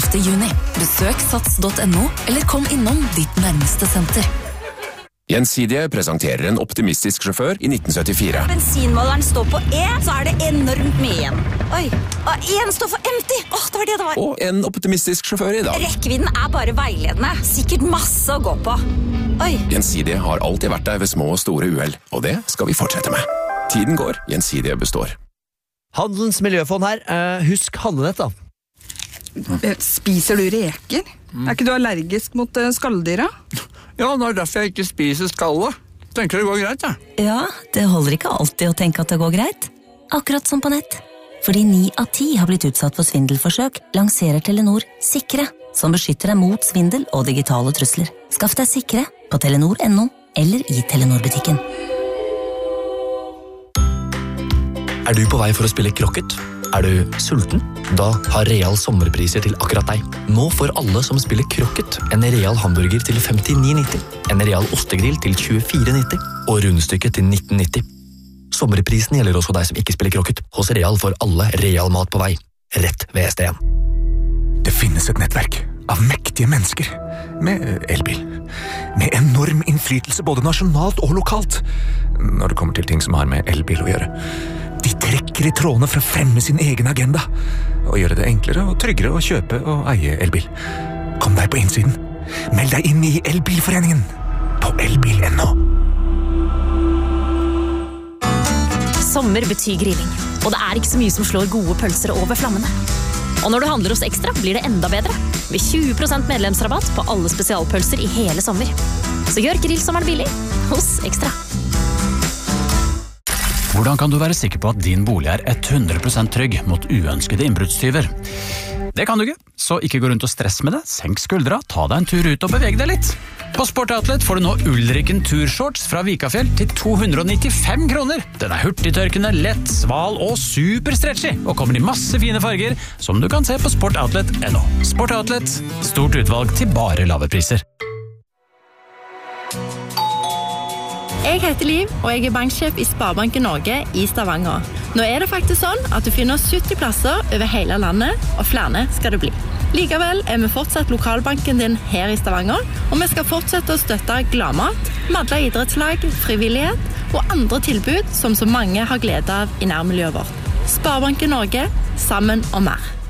30. juni. Besøk sats.no, eller kom innom ditt nærmeste senter. Gjensidige presenterer en optimistisk sjåfør i 1974. Bensinmåleren står på E, så det enormt mye igjen. Oi, en står for empty. Det var det det var. Og en optimistisk sjåfør i dag. Rekkevidden bare veiledende. Sikkert masse å gå på. Oi. Gjensidige har alltid vært der ved små og store uheld, og det skal vi fortsette med. Tiden går, Gjensidige består. Handelens miljøfond her. Husk handlenett da. Spiser du reker? Ikke du allergisk mot skalldyra? Ja, det derfor jeg ikke spiser skallet. Tenker det går greit, ja. Ja, det holder ikke alltid å tenke at det går greit. Akkurat som på nett. Fordi 9 av 10 har blitt utsatt for svindelforsøk, lanserer Telenor Sikre, som beskytter deg mot svindel og digitale trusler. Skaff deg Sikre på telenor.no eller i Telenor-butikken. Du på vei for å spille krokket? Du sulten? Da har Real sommerpriser til akkurat deg. Nå får alle som spiller krokket en Real hamburger til 59,90, en Real ostegrill til 24,90 og rundstykket til 19,90. Sommerprisen gjelder også deg som ikke spiller krokket. Hos Real får alle Real mat på vei. Rett ved STN. Det finnes et nettverk av mektige mennesker med elbil. Med enorm innflytelse både nasjonalt og lokalt. Når det kommer til ting som har med elbil å gjøre. De trekker i trådene for å fremme sin egen agenda og gjøre det enklere og tryggere å kjøpe og eie elbil. Kom deg på innsiden. Meld deg inn i Elbilforeningen på elbil.no. Sommer betyr grilling, og det ikke så mye som slår gode pølser over flammene. Og når du handler hos Ekstra, blir det enda bedre. Med 20% medlemsrabatt på alle spesialpølser i hele sommer. Så gjør grillsommeren billig hos Ekstra. Hvordan kan du være sikker på at din bolig 100% trygg mot uønskede innbruddstyver? Det kan du ikke, så ikke gå rundt og stress med det. Senk skuldra, ta deg en tur ut og beveg deg litt. På Sport Outlet får du nå Ulriken Turshorts fra Vikafjell til 295 kroner. Den hurtigtørkende, lett, sval og superstretchy, og kommer i masse fine farger, som du kan se på sportoutlet.no. Sport Outlet, stort utvalg til bare lave priser. Jeg heter Liv, og jeg banksjef i Sparebanken Norge i Stavanger. Nå det faktisk sånn at du finner 70 plasser over hele landet, og flere skal det bli. Likevel vi fortsatt lokalbanken din her i Stavanger, og vi skal fortsette å støtte gladmat, Madla idrettslag, frivillighet og andre tilbud som så mange har glede av i nærmiljøet vårt. Sparebanken Norge, sammen og mer.